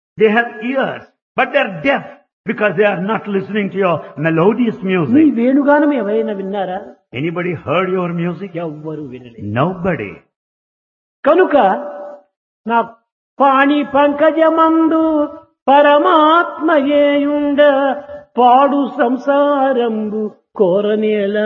They have ears, but they are deaf because they are not listening to your melodious నీ music. వేణుగానం ఎవరైనా విన్నారా? Anybody heard your music? ఎవ్వరు వినలేదు. Nobody. కనుక నా పాణి పంకజమందు పరమాత్మయేయుండ పాడు సంసారంబు కోరనేలా.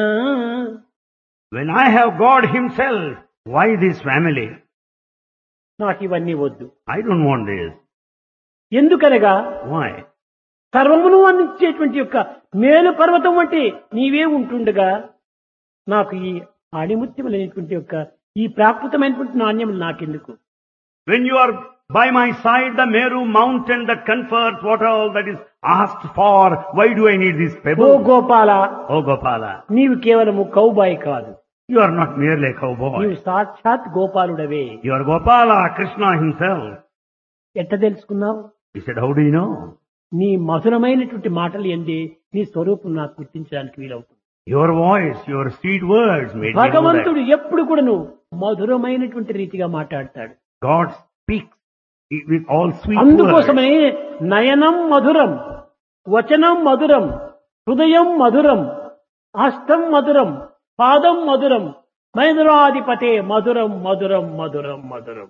When I have God Himself, why this family? నాకు ఇవన్నీ వద్దు. I don't want this. ఎందుకనగా Why? సర్వమును అందించేటువంటి యొక్క మేలు పర్వతం వంటి నీవే ఉంటుండగా నాకు ఈ ఆణిముత్యములైనటువంటి యొక్క ఈ ప్రాకృతమైనటువంటి నాణ్యములు నాకెందుకు? When you are by my side, the Meru mountain that confers what all that is asked for, why do I need this oh pebble? Gopala, Oh Gopala, నీవు కేవలము కౌబాయి కాదు, you are not merely a cowboy. నీవు సాక్షాత్ గోపాలుడవే. You are Gopala, Krishna himself. ఎట్ట తెలుసుకున్నావు? He said, how do you know? నీ మధురమైనటువంటి మాటలు ఎందే నీ స్వరూపం నాకు గుర్తించడానికి వీలవుతుంది. Your voice, your sweet words made me know that. భగవంతుడు ఎప్పుడు కూడాను మధురమైనటువంటి రీతిగా మాట్లాడతాడు. God speaks with all sweet words. అందుకోసమే నయనం మధురం, వచనం మధురం, హృదయం మధురం, హస్తం మధురం, పాదం మధురం, మధురాధిపతే మధురం మధురం మధురం మధురం.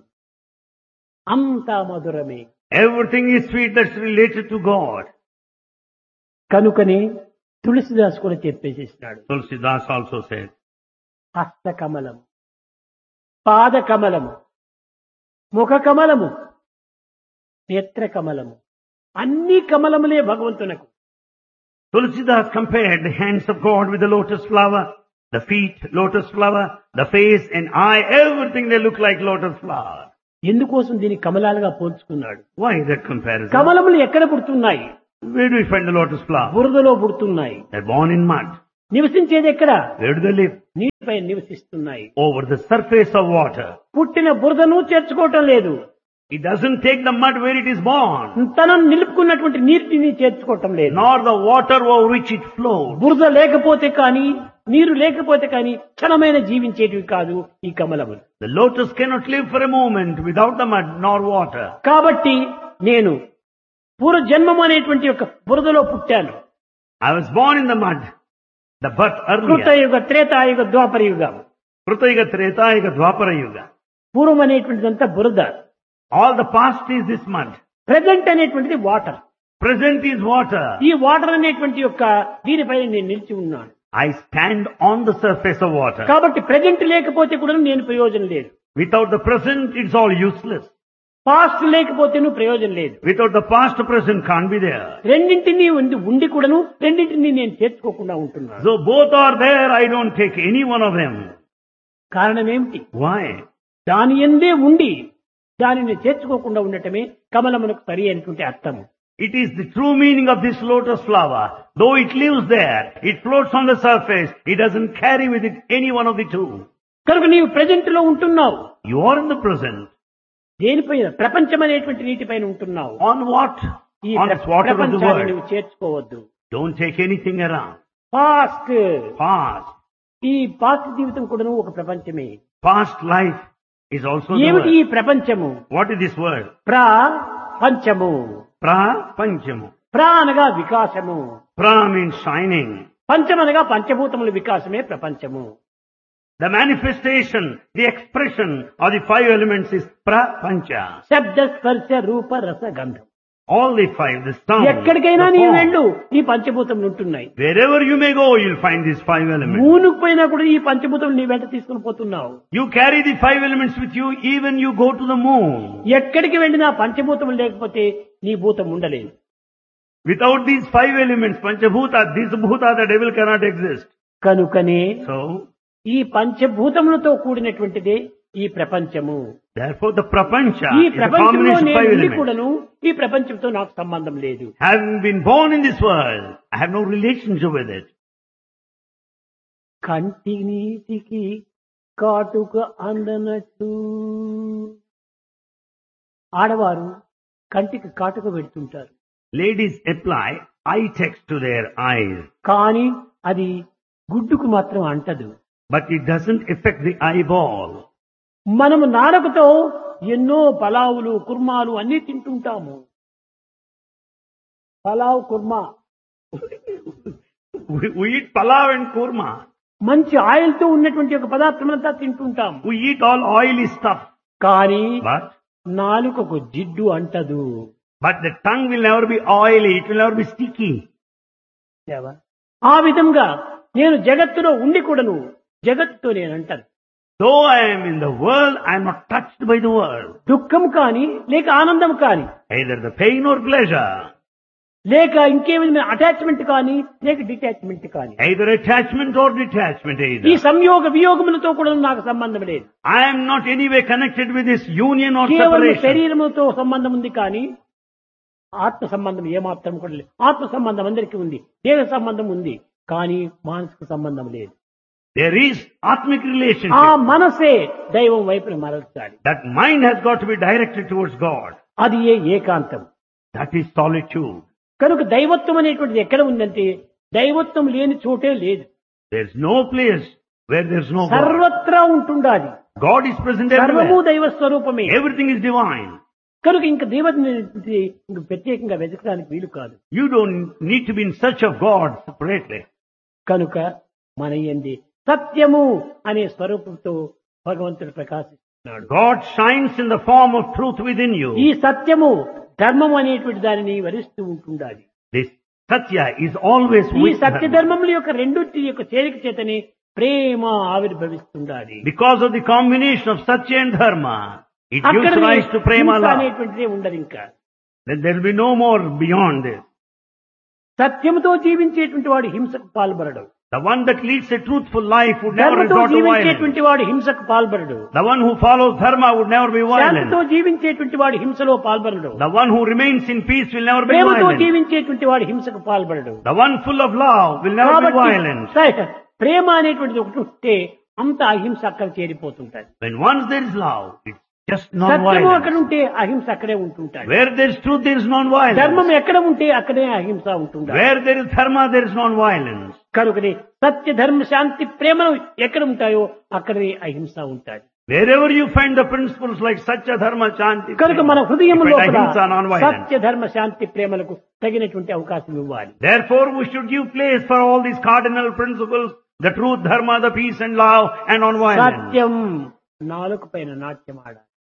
అంతా మధురమే. Everything is sweet that's related to God. కనుకనే తులసిదాస్ కూడా చెప్పేసేసినాడు. Tulsidas also said, హస్త కమలం, పాద కమలము, ముఖ కమలము, నేత్ర కమలము, అన్ని కమలములే భగవంతునకు. Tulsidas compared the hands of God with the lotus flower, the feet, lotus flower, the face and eye, everything they look like lotus flower. ఎందుకోసం దీన్ని కమలాలుగా పోల్చుకున్నాడు? Why that comparison? కమలములు ఎక్కడ పుడుతున్నాయి? Where do we find the lotus flower? బురదలో పుడుతున్నాయి. They're born in mud. నివసించేది ఎక్కడ? Where do they live? నీటిపై నివసిస్తున్నాయి. Over the surface of water. పుట్టిన బురదను చేర్చుకోవటం లేదు. It doesn't take the mud where it is born, తనను నిలుపుకున్నటువంటి నీటిని చేర్చుకోవటం లేదు. nor the water over which it flows. బురద లేకపోతే కానీ, నీరు లేకపోతే కానీ క్షణమైన జీవించేటివి కాదు ఈ కమలములు. The lotus cannot live for a moment without the mud nor water. కాబట్టి నేను పూర్వజన్మము అనేటువంటి యొక్క బురదలో పుట్టాను. I was born in the mud, the birth earlier. కృతయుగ, త్రేతాయుగ, ద్వాపర యుగం. Krutayuga, Tretayuga, Dwapara Yuga. పూర్వం అనేటువంటిదంతా బురద. All the past is this mud. Present అనేటువంటిది వాటర్. Present is water. ఈ వాటర్ అనేటువంటి యొక్క దీనిపైన నేను నిలిచి ఉన్నాను. I stand on the surface of water. కాబట్టి ప్రెజెంట్ లేకపోతే కూడా నేను ప్రయోజనం లేదు. Without the present, it's all useless. Past లేకపోతే నువ్వు ప్రయోజనం లేదు. Without the past, present can't be there. రెండింటినీ ఉండి కూడాను రెండింటినీ నేను చేర్చుకోకుండా ఉంటున్నాను. So both are there, I don't take any one of them. కారణం ఏమిటి? Why? దాని ఎందే ఉండి దానిని చేర్చుకోకుండా ఉండటమే కమలమునకు సరి అయినటువంటి అర్థము. It is the true meaning of this lotus flower. Though it lives there, it floats on the surface, it doesn't carry with it any one of the two. కనుక నీవు ప్రెజెంట్ లో ఉంటున్నావు. You are in the present. దేనిపైన? ప్రపంచం అనేటువంటి నీటిపైన ఉంటున్నావు. On what? ఈ On this water of the ప్రపంచాన్ని world. నువ్వు చేర్చుకోవద్దు. Don't take anything around. Past, Past. ఈ పాస్ట్ జీవితం కూడా ఒక ప్రపంచమే. Past life is also the ఏమిటి ఈ word. ప్రపంచము? What is this word? ప్రపంచము. Prapanchamu. అనగా వికాసము. Pra means shining. పంచమనగా పంచభూతముల వికాసమే ప్రపంచము. The manifestation, the expression of the five elements is prapancha. శబ్ద, స్పర్శ, రూప, రస, గంధం. All the five, the sound, ఎక్కడికైనా the నీవు form. వెళ్ళు, ఈ పంచభూతములు ఉంటున్నాయి. Wherever you may go, you'll find these five elements. మూనుకు పోయినా కూడా ఈ పంచభూతములు నీ వెంట తీసుకుని పోతున్నావు. You carry the five elements with you even you go to the moon. ఎక్కడికి వెళ్ళినా పంచభూతములు లేకపోతే నీ భూతం ఉండలేదు. Without these five elements, Panchabhuta, this Bhuta, the devil cannot exist. కనుకనే So, ఈ పంచభూతములతో కూడినటువంటిదే ఈ ప్రపంచము. therefore the prapancha ఈ is a ప్రపంచంలో combination of నేను five ఉండి elements. కూడాను ఈ ప్రపంచంతో నాకు సంబంధం లేదు. Having been born in this world, I have no relationship with it. కంటి నీటికి కాటుక అందనట్టు ఆడవారు కంటికి కాటుక పెడుతుంటారు. Ladies apply eye text to their eyes, కానీ అది గుడ్డుకు మాత్రం అంటదు. but it doesn't affect the eyeball. మనము నాలుకతో ఎన్నో పలావులు, కుర్మాలు అన్ని తింటుంటాము. Pulao kurma, We eat palav and kurma. మంచి ఆయిల్ తో ఉన్నటువంటి ఒక పదార్థమంతా తింటుంటాం. We eat all oily stuff. కానీ But నాలుకకు జిడ్డు అంటదు. the tongue will never be oily. It will never be sticky. ఆ విధంగా నేను జగత్తులో ఉండి కూడాను జగత్తుతో నేను అంటాను. Though I am in the world, I am not touched by the world. దుఃఖం కాని లేక ఆనందం కాని Either the pain or pleasure. లేక ఇంకే విధమైన అటాచ్మెంట్ కానీ లేక డిటాచ్మెంట్ కానీ Either attachment or detachment ఈ either. సంయోగ వియోగములతో కూడా నాకు సంబంధం లేదు. I am not anyway connected with this union or కేవలం separation. శరీరముతో సంబంధం ఉంది కానీ ఆత్మ సంబంధం ఏమాత్రం కూడా లేదు. ఆత్మ సంబంధం అందరికీ ఉంది, దేహ సంబంధం ఉంది, కానీ మానసిక సంబంధం లేదు. There is atmic ఆ relationship. మనసే దైవం వైపున మరల్చాలి. That mind has got to be directed towards God. అది ఏకాంతం. That is solitude. కనుక దైవత్వం అనేటువంటిది ఎక్కడ ఉందంటే దైవత్వం లేని చోటే లేదు. There is no place where there is no God. సర్వత్రా ఉంటుండాలి. God is present సర్వము everywhere. దైవ స్వరూపమే. Everything is divine. కనుక ఇంకా దైవత్వం ఇంక ప్రత్యేకంగా వెతకడానికి వీలు కాదు. You don't need to be in search of God separately. కనుక మన యందు సత్యము అనే స్వరూపంతో భగవంతుడు ప్రకాశిస్తున్నాడు. God shines in the form of truth within ఈ you. సత్యము ధర్మం అనేటువంటి దానిని వరిస్తూ ఉంటుండాలి. This Satya is always ఈ with సత్య Dharma. ధర్మముల యొక్క రెండింటి యొక్క చేరిక చేతనే ప్రేమ ఆవిర్భవిస్తుండాలి. Because of the combination of Satya and Dharma, it gives అక్కడ rise to prema హింస love. అనేటువంటిదే ఉండదు. ఇంకా Then there will be no more beyond this. సత్యముతో జీవించేటువంటి వాడు హింసకు పాల్పడడు. The one that leads a truthful life would never ధర్మతో resort to violence. జీవించేటువంటి వాడు హింసకు పాల్పడడు. The one who follows Dharma would never be శాంతితో violent. జీవించేటువంటి వాడు హింసలో పాల్పడడు. The one who remains in peace will never be ప్రేమతో violent. జీవించేటువంటి వాడు హింసకు పాల్పడడు. The one full of love will never be violent. ప్రేమ అనేటువంటిది ఒకటి ఉంటే అంత అహింస అక్కడ చేరిపోతుంటాయి. When once there is love, it's just సత్యము అక్కడ non-violence. ఉంటే అహింస అక్కడే ఉంటుంటాయి. Where there is truth, there is ధర్మం non-violence. ఎక్కడ ఉంటే అక్కడే అహింస ఉంటుంటాయి. Where there is Dharma, there is non-violence. కనుకనే సత్య ధర్మ శాంతి ప్రేమలు ఎక్కడ ఉంటాయో అక్కడే అహింస ఉంటాయి. Wherever you find the principles like Satya, Dharma, Shanti, కనుక మన you హృదయంలో find ahimsa, non-violence. సత్య ధర్మ శాంతి ప్రేమలకు తగినటువంటి అవకాశం ఇవ్వాలి. Therefore, we should give place for all these cardinal principles, the truth, Dharma, the peace and love, and non-violence. సత్యం నాలుక పైన నాట్యం ఆడాలి.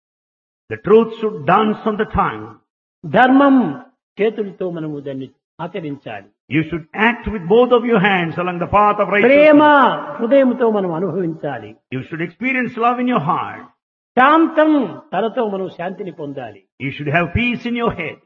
The truth should dance on the tongue. ధర్మం చేతులతో మనము దాన్ని ఆచరించాలి. You should act with both of your hands along the path of Prema righteousness. హృదయంతో మనం అనుభవించాలి. You should experience love in your heart. శాంతం తనతో మనం శాంతిని పొందాలి. You should have peace in your head.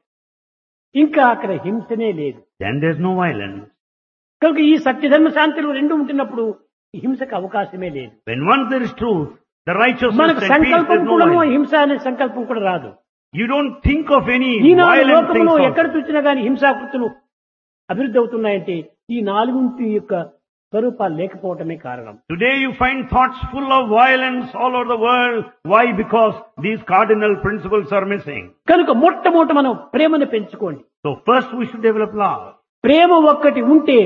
ఇంకా అక్కడ హింసనే లేదు. Then there's no violence. కనుక ఈ సత్యధర్మ శాంతులు రెండు ఉంటున్నప్పుడు హింసకు అవకాశమే లేదు. When once there is truth, the righteousness మనకు and peace, సంకల్పం there's no కూడా violence. హింస అనే సంకల్పం కూడా రాదు. You don't think of any Eenadu violent లోకంలో things. ఎక్కడ also. చూసినా గానీ హింసాకృతులు అభివృద్ధి అవుతున్నాయంటే ఈ నాలుగుంటి యొక్క స్వరూపాలు లేకపోవటమే కారణం. Today you find thoughts full of violence all over the world. Why? Because these cardinal principles are missing. కనుక మొట్టమొదట మనం ప్రేమను పెంచుకోండి. So first we should develop love. ప్రేమ ఒక్కటి ఉంటే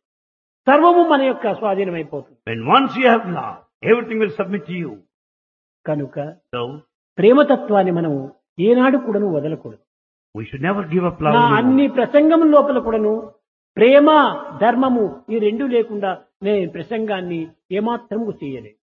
సర్వము మన యొక్క స్వాధీనమైపోతుంది. When once you have love, everything will submit to you. కనుక So ప్రేమతత్వాన్ని మనం ఏనాడు కూడాను వదలకూడదు. we should never give up love. నా anymore. అన్ని ప్రసంగం లోపల కూడాను ప్రేమ ధర్మము ఈ రెండు లేకుండా నేను ప్రసంగాన్ని ఏమాత్రము చేయలేదు.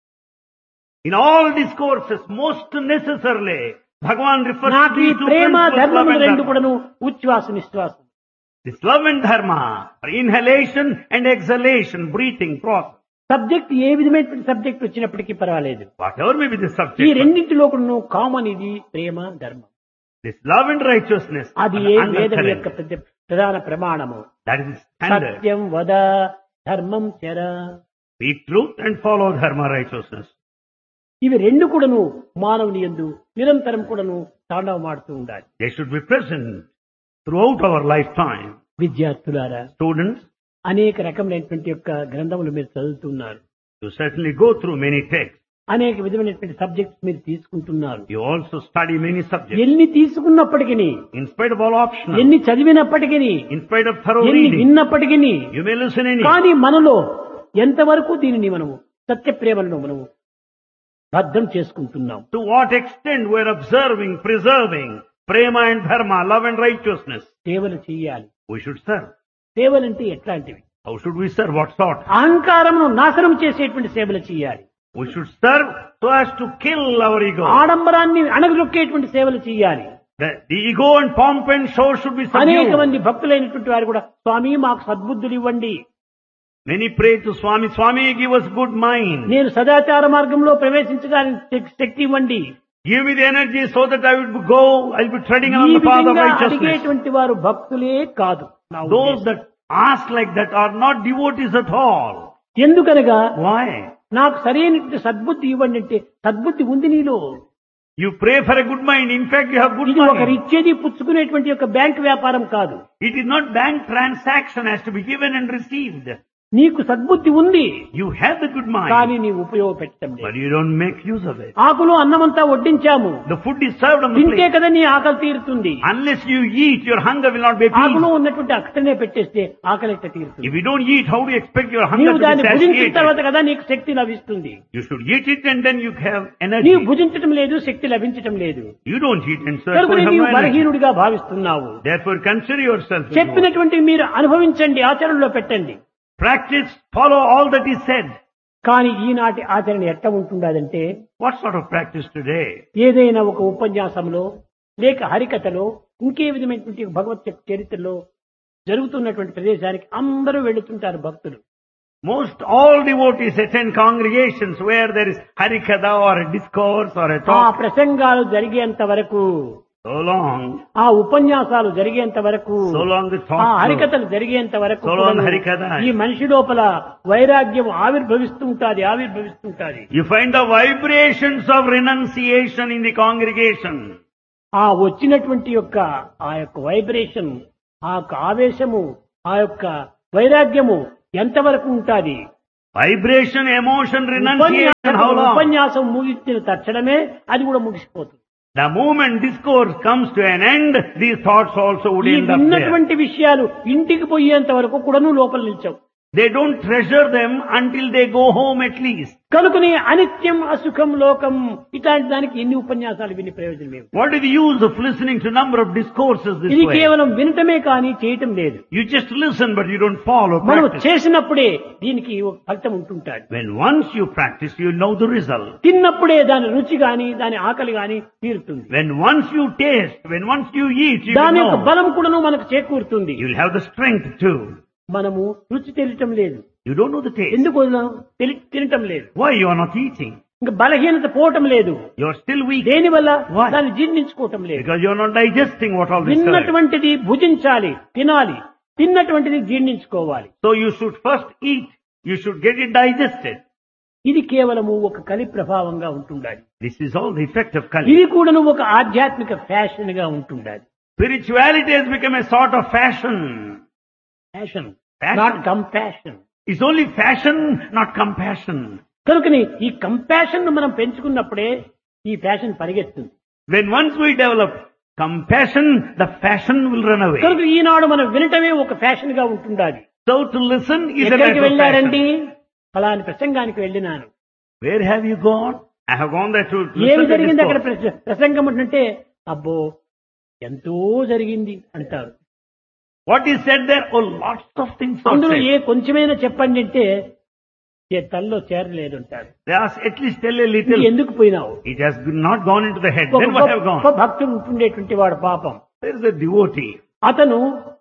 In all discourses, most necessarily, Bhagavan refers to నాకు ఈ these two Prema principles, love ధర్మము and రెండు dharma. కూడాను ఉచ్ఛ్వాస నిశ్వాసం. This love and dharma are inhalation and exhalation, breathing process. Subject ఏ విధమైనటువంటి సబ్జెక్ట్ వచ్చినప్పటికీ పర్వాలేదు. Whatever may be the ఈ subject, రెండింటిలో కూడాను కామన్ ఇది ప్రేమ ధర్మం. this love and righteousness అది are ఏ వేదం undercurrent. యొక్క ప్రధాన ప్రమాణము. That is standard. సత్యం వద ధర్మం చర. Speak truth and follow dharma, righteousness. ఇవి రెండు కూడాను మానవుని యందు నిరంతరం కూడాను తాండవమాడుతూ ఉండాలి. They should be present throughout our lifetime. విద్యార్థులారా, Students, అనేక రకమైనటువంటి యొక్క గ్రంథములు మీరు చదువుతున్నారు. you certainly go through many texts. అనేక విధమైనటువంటి సబ్జెక్ట్స్ మీరు తీసుకుంటున్నారు. You also study many subjects. ఎన్ని తీసుకున్నప్పటికీ, In spite of all optional, ఎన్ని చదివినప్పటికీ, in spite of thorough ఎన్ని reading, విన్నప్పటికీ, you may listen any. కానీ మనలో ఎంతవరకు దీనిని మనము సత్య ప్రేమలను మనము బద్ధం చేసుకుంటున్నాం. To what extent we are observing, preserving prema and dharma, love and righteousness. సేవలు చేయాలి. We should serve. సేవలంటే ఎట్లాంటివి? How should we serve? What sort? అహంకారమును నాశనం చేసేటువంటి సేవలు చేయాలి. We should serve so as to kill our ego. ఆడంబరాన్ని అణగదొక్కేటువంటి సేవలు చేయాలి. The ego and pomp and show should be అనేక subdued. మంది భక్తులైనటువంటి వారు కూడా స్వామి మాకు సద్బుద్ధులు ఇవ్వండి, Many pray to Swami, Swami give us good mind. నేను సదాచార మార్గంలో ప్రవేశించడానికి శక్తి ఇవ్వండి. Give me the energy so that I will go, I'll be treading ఈ along the path of విధంగా righteousness. అడిగేటువంటి వారు భక్తులే కాదు. నా Those ఉద్దేశం. that ask like that are not devotees at all. ఎందుకనగా Why? నాకు సరైనటువంటి సద్బుద్ధి ఇవ్వండి అంటే సద్బుద్ధి ఉంది నీలో. You pray for a good mind. In fact, you have good ఇది ఒకరు mind. ఇచ్చేది పుచ్చుకునేటువంటి యొక్క బ్యాంక్ వ్యాపారం కాదు. It is not bank transaction has to be given and received. నీకు సద్బుద్ధి ఉంది, You have the good కానీ mind, నీ ఉపయోగపెట్టడం but లేదు. you don't make use of it. ఆకులు అన్నమంతా వడ్డించాము, The food is served on the తింటే plate. కదా నీ ఆకలి తీరుతుంది. Unless you eat, your hunger will not be ఆకులు appeased. ఉన్నటువంటి అక్కడనే పెట్టేస్తే ఆకలి ఎట్లా తీరుతుంది? If you don't eat, how do you expect your hunger నీవు to దాన్ని be భుజించిన satiated? తర్వాత కదా నీకు శక్తి లభిస్తుంది. You should eat it and then you have energy. నీవు భుజించటం లేదు, శక్తి లభించటం లేదు. You don't eat and so కనుక you have నీవు no energy. బలహీనుడిగా భావిస్తున్నావు. Therefore consider yourself. as low. చెప్పినటువంటి మీరు అనుభవించండి, ఆచరణలో పెట్టండి. Practice, follow all that is said. కానీ ఈనాటి ఆచరణ ఎట్లా ఉంటుండదంటే, What sort of practice today? ఏదైనా ఒక ఉపన్యాసంలో లేక హరికథలో ఇంకే విధమైనటువంటి భగవత్ చరిత్రలో జరుగుతున్నటువంటి ప్రదేశానికి అందరూ వెళుతుంటారు భక్తులు. Most all devotees attend congregations where there is harikatha or a discourse or a ఆ talk. ప్రసంగాలు జరిగేంత వరకు, So long, ఆ ఉపన్యాసాలు జరిగేంత వరకు, so long the ఆ talk. హరికథలు జరిగేంత వరకు So long కూడాను హరికథ. ఈ మనిషి లోపల వైరాగ్యం ఆవిర్భవిస్తుంటాది. You find the vibrations of renunciation in the congregation. ఆ వచ్చినటువంటి యొక్క ఆ యొక్క వైబ్రేషన్, ఆ యొక్క ఆవేశము, ఆ యొక్క వైరాగ్యము ఎంతవరకు ఉంటాది? Vibration, emotion, renunciation, how long? ఉపన్యాసం ముగించిన తక్షణమే అది కూడా ముగిసిపోతుంది. The moment discourse comes to an end, these thoughts also would ఈ end up there. విన్నటువంటి విషయాలు ఇంటికి పోయేంత వరకు కూడాను లోపల నిల్చవు. They don't treasure them until they go home at least. కనుకనే అనిత్యం అసుఖం లోకం ఇట్లాంటి దానికి ఎన్ని ఉపన్యాసాలు విని ప్రయోజనం ఏమి? What is the use of listening to number of discourses this ఇది way? కేవలం వినటమే కానీ చేయటం లేదు. You just listen but you don't follow, మనం practice. చేసినప్పుడే దీనికి ఒక ఫలితం ఉంటుంటాడు. When once you practice, you know the result. తిన్నప్పుడే దాని రుచి గాని దాని ఆకలి గాని తీరుతుంది. When once you taste, when once you eat, you దాని will యొక్క know. బలం కూడాను మనకు చేకూరుతుంది. You will have the strength too. మనము రుచి తెలియటం లేదు. You don't know the taste. ఎందుకు తినటం లేదు? Why you are not eating? ఇంకా బలహీనత పోవటం లేదు. You are still weak. దేనివల్ల? Why? దాన్ని జీర్ణించుకోవటం లేదు. Because you are not digesting what all this is. తిన్నటువంటిది భుజించాలి, తినాలి. తిన్నటువంటిది జీర్ణించుకోవాలి. So you should first eat. You should get it digested. ఇది కేవలము ఒక కలి ప్రభావంగా ఉంటుండాలి. This is all the effect of Kali. ఇది కూడాను ఒక ఆధ్యాత్మిక ఫ్యాషన్ గా ఉంటుండాలి. Spirituality has become a sort of fashion. Fashion, Fashion. Not compassion. It's only fashion, not compassion. కనుకని ఈ కంపాషన్ ను మనం పెంచుకున్నప్పుడే ఈ fashion పరిగెత్తుంది. When once we develop compassion, the fashion will run away. కనుక ఈనాడు మనం వినటమే ఒక ఫ్యాషన్ గా ఉంటుండాలి. So to listen is a ఎక్కడికి matter of వెళ్ళారండి? fashion. ఫలాని ప్రసంగానికి వెళ్ళినాను. Where have you gone? I have gone there to ఏమి listen to జరిగింది అక్కడ? discourse. ప్రసంగం అంటే అబ్బో ఎంతో జరిగింది అంటారు. What is said there? Oh, lots of things are అందులో said. ఏ కొంచెమైనా చెప్పండి అంటే ఏ తల్లో చేరలేదు అంటారు. They ask, at least tell a ఇది little. ఎందుకు పోయినావు? It has not gone into the head. ఒక Then what have గొప్ప gone? భక్తుడు ఉంటుండేటువంటి వాడు పాపం. There is a devotee. అతను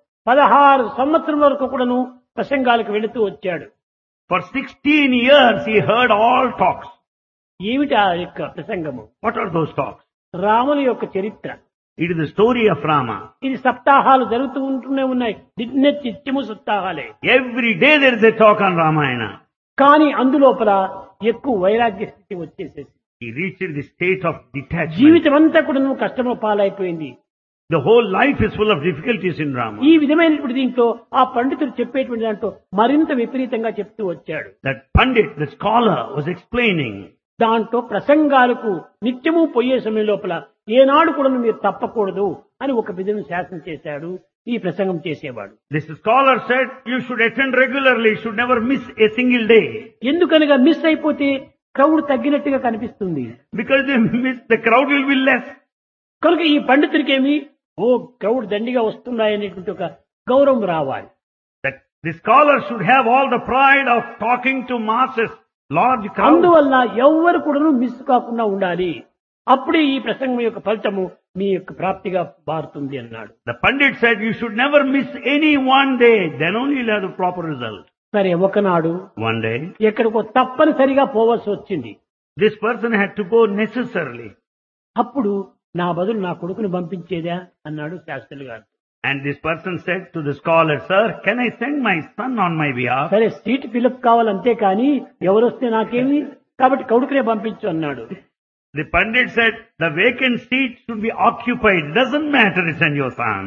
16 సంవత్సరం వరకు కూడాను ప్రసంగాలకు వెళుతూ వచ్చాడు. For 16 years he heard all talks. ఏమిటి ఆ యొక్క ప్రసంగము? What are those talks? రాముని యొక్క చరిత్ర. It is the story of Rama. ఇది సప్తాహాలు జరుగుతూ ఉంటూనే ఉన్నాయి. నిత్యము సప్తాహాలే. Every day there is a talk on Ramayana. కానీ అందులోపల ఎక్కువ వైరాగ్య స్థితి వచ్చేసేసి He reached the state of detachment. జీవితం అంతా కూడా నువ్వు కష్టంలో పాలైపోయింది. The whole life is full of difficulties in Rama. ఈ విధమైనటువంటి దీంట్లో ఆ పండితుడు చెప్పేటువంటి దాంట్లో మరింత విపరీతంగా చెప్తూ వచ్చాడు. That Pandit, the scholar, was explaining. దాంట్లో ప్రసంగాలకు నిత్యము పోయే సమయం లోపల ఏనాడు కూడా మీరు తప్పకూడదు అని ఒక విధంగా శాసనం చేశాడు ఈ ప్రసంగం చేసేవాడు. This scholar said, you should attend regularly, you should never miss a single day. ఎందుకనగా మిస్ అయిపోతే క్రౌడ్ తగ్గినట్టుగా కనిపిస్తుంది. Because they miss, the crowd will be less. కనుక ఈ పండితుడికేమి క్రౌడ్ దండిగా వస్తున్నాయనేటువంటి ఒక గౌరవం రావాలి. That the scholar should have all the pride of talking to masses, large crowds. అందువల్ల ఎవ్వరు కూడా మిస్ కాకుండా ఉండాలి. అప్పుడే ఈ ప్రసంగం యొక్క ఫలితము మీ యొక్క ప్రాప్తిగా మారుతుంది అన్నాడు. The Pandit said you should never miss any one day, then only you'll have the proper result. సరే, ఒకనాడు One day, ఎక్కడికో తప్పనిసరిగా పోవాల్సి వచ్చింది. this person had to go necessarily. అప్పుడు నా బదులు నా కొడుకుని పంపించేదా అన్నాడు శాస్త్రులు గారు. And this person said to the scholar, sir, can I send my son on my behalf? సరే, సీట్ ఫిలప్ కావాలంతే కానీ ఎవరొస్తే నాకేమి, కాబట్టి కొడుకునే పంపించు అన్నాడు. The Pandit said, the vacant seat should be occupied. Doesn't matter, send your son.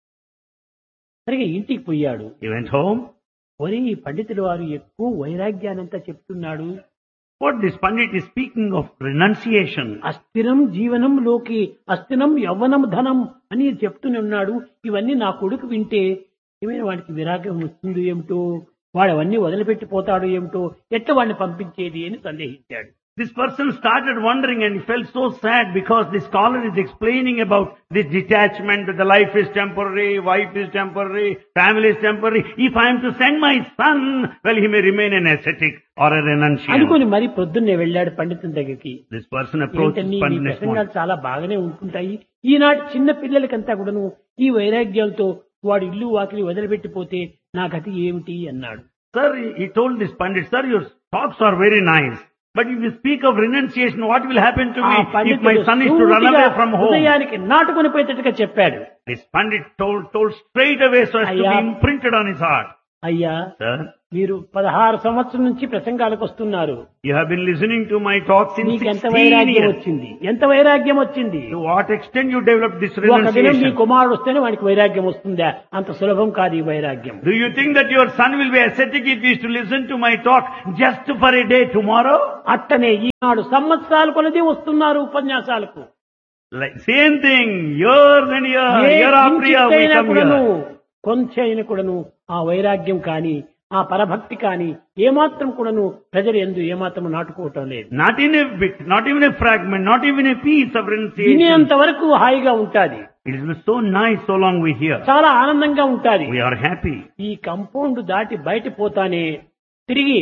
సరిగా ఇంటికి పోయాడు. He went home. ఒరే, ఈ పండితుల వారు ఎక్కువ వైరాగ్యానంతా చెప్తున్నాడు. What this Pandit is speaking of renunciation. అస్థిరం జీవనంలోకి అస్థిరం యవ్వనం ధనం అని చెప్తూనే ఉన్నాడు. ఇవన్నీ నా కొడుకు వింటే ఏమైనా వాడికి విరాగం వస్తుంది ఏమిటో, వాడు అవన్నీ వదిలిపెట్టిపోతాడు ఏమిటో, ఎట్లా వాడిని పంపించేది అని సందేహించాడు. This person started wondering and he felt so sad because the scholar is explaining about this detachment, that the life is temporary, wife is temporary, family is temporary. If I am to send my son, well, he may remain an ascetic or a renunciant. అనుకుని మరి పొద్దున్నే వెళ్ళాడు పండితుని దగ్గరికి. This person approached ఏంటని, Pandit ఈ next morning. ప్రసంగాలు చాలా బాగానే ఉంటుంటాయి. ఈనాటి చిన్న పిల్లలకంతా కూడాను ఈ వైరాగ్యాలతో వాడు ఇల్లు వాకిలి వదిలిపెట్టిపోతే నా గతి ఏమిటి అన్నాడు. Sir, he told this Pandit, sir, your talks are very nice. But if you speak of renunciation, what will happen to me if my son is to run away from home? హృదయానికి నాటుకొని పోయేటట్టుగా చెప్పాడు. This Pandit told straight away so as to be imprinted on his heart. అయ్యా, Sir, మీరు 16 సంవత్సరం నుంచి ప్రసంగాలకు వస్తున్నారు. you have been listening to my talks since మీకు ఎంత 16 వైరాగ్యం years. వచ్చింది, ఎంత వైరాగ్యం వచ్చింది. To what extent you developed this ఒక దినం మీ renunciation? కుమారుడు వస్తేనే వాడికి వైరాగ్యం వస్తుందా? అంత సులభం కాదు ఈ వైరాగ్యం. Do you think that your son will be ascetic if he is to listen to my talk just for a day tomorrow? అట్టనే ఈనాడు సంవత్సరాలు కొలది వస్తున్నారు ఉపన్యాసాలకు. Like same thing, years and year after year we come here. కొంచెం కూడాను ఆ వైరాగ్యం కాని ఆ పరభక్తి కాని ఏమాత్రం కూడాను ప్రజలు ఎందు ఏమాత్రం నాటుకోవటం లేదు. Not in a bit, not even a fragment, not even a piece of renunciation. వినేంత వరకు హాయిగా ఉంటాది. It is so nice so long we hear. చాలా ఆనందంగా ఉంటాది. We are happy. ఈ కంపౌండ్ దాటి బయట పోతానే తిరిగి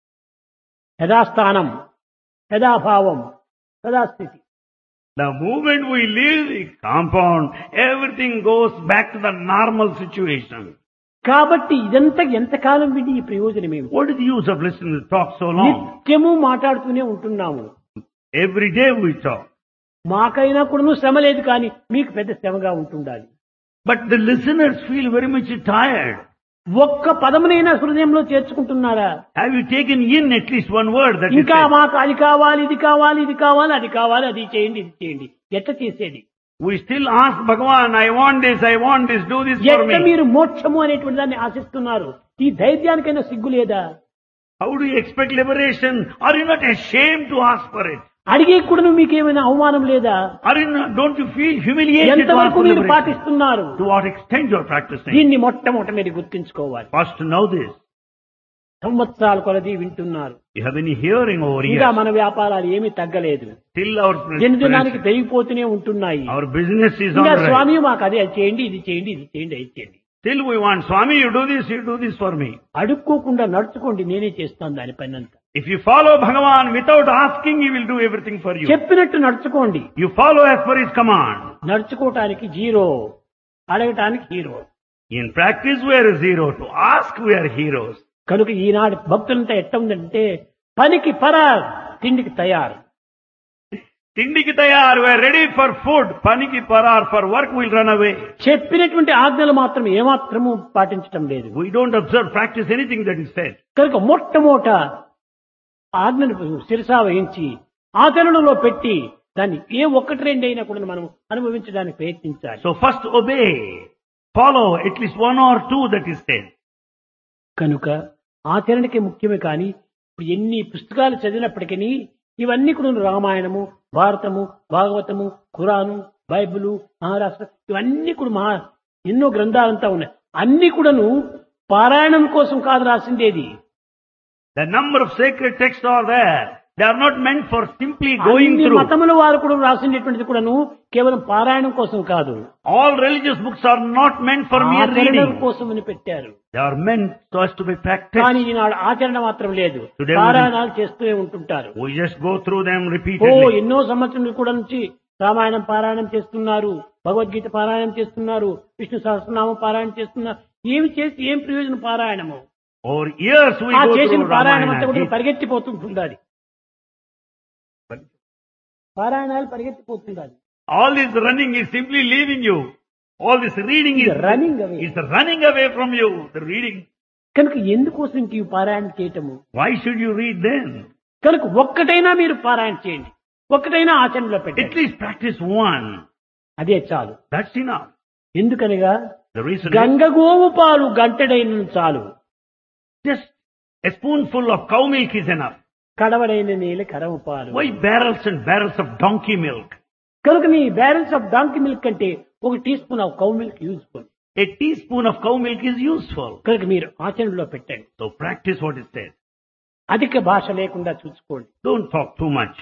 యథాస్థానం, యథాభావం, యథాస్థితి. The moment we leave the compound, everything goes back to the normal situation. కాబట్టి ఇదంతా ఎంతకాలం విని ఈ ప్రయోజనం ఏమి? What is the use of listening to talk so long? నిత్యము మాట్లాడుతూనే ఉంటున్నాము. Every day we talk. మాకైనా కూడా శ్రమ లేదు కానీ మీకు పెద్ద శ్రమగా ఉంటుండాలి. But the listeners feel very much tired. ఒక్క పదమునైనా హృదయంలో చేర్చుకుంటున్నారా? Have you taken in at least one word that is ఇంకా said? మాకు అది కావాలి, ఇది కావాలి, ఇది కావాలి, అది కావాలి, అది చేయండి, ఇది చేయండి. ఎట్లా చేసేది? We still ask Bhagavan, I want this, do this for ఎట్లా me. మీరు మోక్షము అనేటువంటి దాన్ని ఆశిస్తున్నారు? ఈ ధైర్యానికైనా సిగ్గు లేదా? How do you expect liberation? Are you not ashamed to ask for it? అడిగే కూడా మీకేమైనా అవమానం లేదా? Don't you feel humiliated to ask ఎంతవరకు for మీరు liberation? పాటిస్తున్నారు? To what extent you are practicing? దీన్ని మొట్టమొదట మీరు గుర్తించుకోవాలి. First to know this. సంవత్సరాల కొలది వింటున్నారు. You have been hearing over ఇంకా years. మన వ్యాపారాలు ఏమీ తగ్గలేదు. Still our దినదినానికి పెరిగిపోతూనే ఉంటున్నాయి. our business is on ఇంకా the rise. స్వామి మాకు అదే చేయండి, ఇది చేయండి, ఇది చేయండి, అది చేయండి. Still we want, Swami, you do this for me. అడుక్కోకుండా నడుచుకోండి, నేనే చేస్తాను దాని పైనంతా. If you follow Bhagavan without asking, he will do everything for you. చెప్పినట్టు నడుచుకోండి. You follow as per his command. నడుచుకోవటానికి zero, అడగటానికి hero. In practice we are zero. To ask we are heroes. కనుక ఈనాడు భక్తులంతా ఎట్ట ఉందంటే పనికి పరార్, తిండికి తయారు. Tindiki tayar, we are ready for food. Paniki parar, for work we'll run away. చెప్పినటువంటి ఆజ్ఞలు మాత్రం ఏమాత్రము పాటించటం లేదు. We don't observe, practice anything that is said. కనుక మొట్టమొదట ఆజ్ఞను శిరసా వహించి ఆచరణలో పెట్టి దాన్ని ఏ ఒక్కటి రెండైనా కూడా మనం అనుభవించడానికి ప్రయత్నించాలి. So first obey. Follow at least one or two that is said. కనుక ఆచరణకే ముఖ్యమే కానీ ఇప్పుడు ఎన్ని పుస్తకాలు చదివినప్పటికీ ఇవన్నీ కూడా రామాయణము, భారతము, భాగవతము, ఖురాను, బైబిలు, మహారాష్ట్ర ఇవన్నీ కూడా ఎన్నో గ్రంథాలంతా ఉన్నాయి. అన్ని కూడాను పారాయణం కోసం కాదు రాసిండేది. The number of sacred texts are there. They are not meant for simply going అన్ని through. మతముల వారు కూడా రాసినటువంటిది కూడాను కేవలం పారాయణం కోసం కాదు, All religious books are not meant for mere ఆచరణ reading. కోసమని పెట్టారు. They are meant so as to be practiced. కానీ ఈనాడు ఆచరణ మాత్రం లేదు, Today పారాయణాలు చేస్తూనే ఉంటుంటారు. We just go through them oh repeatedly. ఎన్నో సంవత్సరాలు కూడా నుంచి రామాయణం పారాయణం చేస్తున్నారు, భగవద్గీత పారాయణం చేస్తున్నారు, విష్ణు సహస్రనామం పారాయణం చేస్తున్నారు. ఏమి చేసి ఏం ప్రయోజనం పారాయణము? Over years we ఆ go చేసిన through పారాయణం అంతా Ramayana. కూడా పరిగెత్తిపోతుంటుంది. అది పారాయణాలు పరిగెత్తిపోతుండాలి. All this running is simply leaving you. All this reading is running away. It's running away from you. The reading. కనుక ఎందుకోసం ఇంక ఈ పారాయణ చేయటము? Why should you read then? కనుక ఒక్కటైనా మీరు పారాయణ చేయండి, ఒక్కటైనా ఆచరణలో At పెట్టండి, least practice one. అదే చాలు. That's enough. ఎందుకనగా The reason is గంగగోవు పాలు గంటెడైన చాలు, just a spoonful of cow milk is enough. కడవడైన నీళ్ళ కరవ పాలు. Why barrels and barrels of donkey milk? కనుక నీ బ్యాలెన్స్ ఆఫ్ డాంకీ మిల్క్ అంటే ఒక tea spoon of cow milk useful. A teaspoon of cow milk is useful. కనుక మీరు ఆచరణలో పెట్టండి. So practice what is said. అధిక భాష లేకుండా చూసుకోండి, Don't talk too much.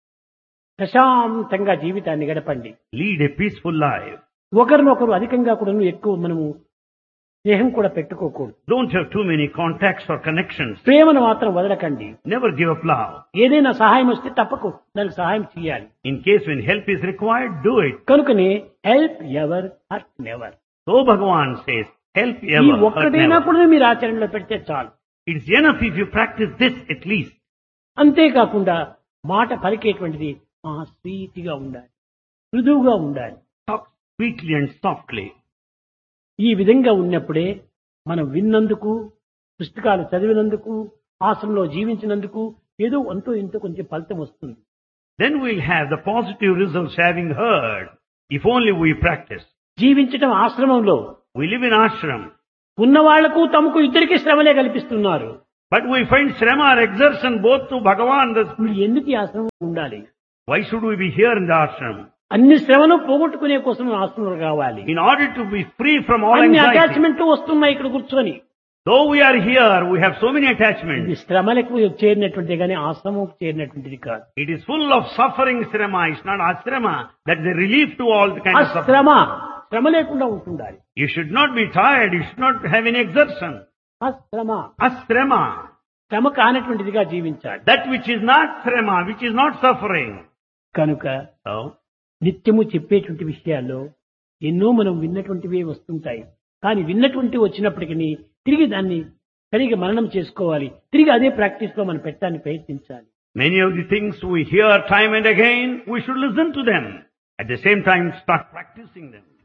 ప్రశాంతంగా జీవితాన్ని గడపండి. Lead a peaceful life. ఒకరినొకరు అధికంగా కూడా ఎక్కువ మనము స్నేహం కూడా పెట్టుకోకూడదు. Don't have too many contacts or connections. ప్రేమను మాత్రం వదలకండి. Never give up love. ఏదైనా సహాయం వస్తే తప్పకు దానికి సహాయం చేయాలి. In case when help is required, do it. కనుకనే help ever hurt never. So Bhagavan says, help ఈ ever, hurt ఒక్కటైనా never. కూడా మీరు ఆచరణలో పెడితే చాలు. It's enough if you practice this at least. అంతేకాకుండా మాట పలికేటువంటిది స్వీట్గా ఉండాలి, మృదువుగా ఉండాలి. Talk sweetly and softly. ఈ విధంగా ఉన్నప్పుడే మనం విన్నందుకు, పుస్తకాలు చదివినందుకు, ఆశ్రమంలో జీవించినందుకు ఏదో అంతో ఇంతో కొంచెం ఫలితం వస్తుంది. Then we'll have the positive results having heard, if only we practice. జీవించటం ఆశ్రమంలో We live in ashram, ఉన్న వాళ్లకు తమకు ఇద్దరికి శ్రమలే కల్పిస్తున్నారు. but we find shrama or exertion both to Bhagavan. ఇప్పుడు ఎందుకు ఈ ఆశ్రమం ఉండాలి? Why should we be here in the ashram? అన్ని శ్రమను పోగొట్టుకునే కోసం ఆశ్రమంలో కావాలి. In order to be free from all అన్ని anxiety. అటాచ్మెంట్ వస్తున్నాయి ఇక్కడ కూర్చొని. Though we are here, we have so many attachments. ఇది శ్రమలకు చేరినటువంటిది కానీ ఆశ్రమం చేరినటువంటిది కాదు. It is full of suffering shrama. It's not ashrama. That's the relief to all the kind of suffering. శ్రమ శ్రమ లేకుండా ఉంటుండాలి. You should not be tired. You should not have any exertion. అశ్రమ Ashrama. శ్రమ కానటువంటిదిగా జీవించాలి. That which is not shrama, which is not suffering. కనుక So, నిత్యము చెప్పేటువంటి విషయాల్లో ఎన్నో మనం విన్నటువంటివే వస్తుంటాయి. కానీ విన్నటువంటి వచ్చినప్పటికీ తిరిగి దాన్ని సరిగా మననం చేసుకోవాలి. తిరిగి అదే ప్రాక్టీస్ లో మనం పెట్టడానికి ప్రయత్నించాలి. many of the things we hear time and again, we should listen to them. At the same time, start practicing them.